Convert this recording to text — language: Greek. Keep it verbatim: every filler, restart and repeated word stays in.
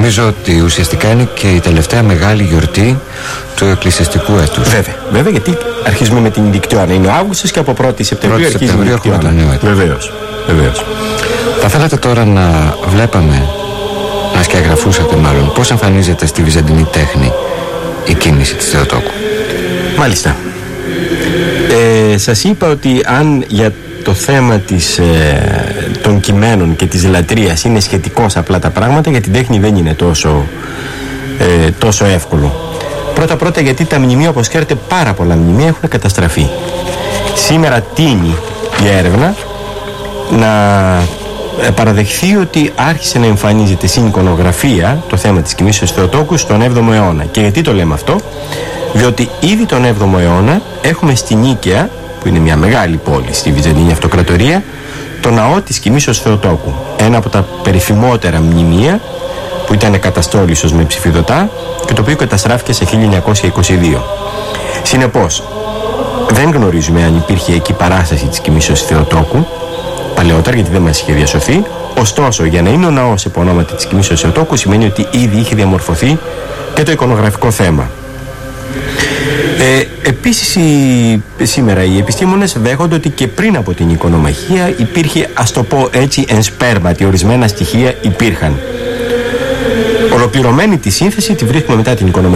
Νομίζω ότι ουσιαστικά είναι και η τελευταία μεγάλη γιορτή του εκκλησιαστικού έτους. Βέβαια, βέβαια, γιατί αρχίζουμε με την Δικτυώνα. Είναι ο Αύγουστος και από πρώτη Σεπτεμβρίου αρχίζουμε την Δικτυώνα. Βεβαίως, βεβαίως. Θα θέλατε τώρα να βλέπαμε, να σκιαγραφούσατε μάλλον, πώς εμφανίζεται στη βυζαντινή τέχνη η κίνηση της Θεοτόκου. Μάλιστα. Ε, σας είπα ότι αν για το θέμα της, ε, των κειμένων και της λατρείας είναι σχετικώς απλά τα πράγματα, για την τέχνη δεν είναι τόσο, ε, τόσο εύκολο. Πρώτα πρώτα γιατί τα μνημεία, όπως ξέρετε, πάρα πολλά μνημεία έχουν καταστραφεί. Σήμερα τείνει η έρευνα να παραδεχθεί ότι άρχισε να εμφανίζεται στην εικονογραφία το θέμα της κοιμήσεως Θεοτόκου στον έβδομο αιώνα. Και γιατί το λέμε αυτό? Διότι ήδη τον έβδομο αιώνα έχουμε στην Νίκαια, που είναι μια μεγάλη πόλη στη Βυζαντινή Αυτοκρατορία, το ναό της κοιμήσεως Θεοτόκου. Ένα από τα περίφημότερα μνημεία που ήταν καταστόλισσος με ψηφιδωτά και το οποίο καταστράφηκε σε χίλια εννιακόσια είκοσι δύο. Συνεπώς, δεν γνωρίζουμε αν υπήρχε εκεί παράσταση της κοιμήσεως Θεοτόκου παλαιότερα, γιατί δεν μας είχε διασωθεί. Ωστόσο, για να είναι ο ναός επί ονόματι της κοιμήσεως Θεοτόκου σημαίνει ότι ήδη είχε διαμορφωθεί και το εικονογραφικό θέμα. Ε, επίσης η, σήμερα οι επιστήμονες δέχονται ότι και πριν από την εικονομαχία υπήρχε, ας το πω έτσι, εν σπέρματι, ορισμένα στοιχεία υπήρχαν. Ολοκληρωμένη τη σύνθεση τη βρίσκουμε μετά την εικονομαχία.